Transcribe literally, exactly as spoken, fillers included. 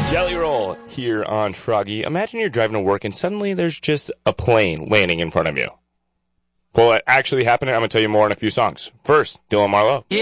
Jelly Roll here on Froggy. Imagine you're driving to work and suddenly there's just a plane landing in front of you. Well, it actually happened. I'm going to tell you more in a few songs. First, Dylan Marlowe. Yeah.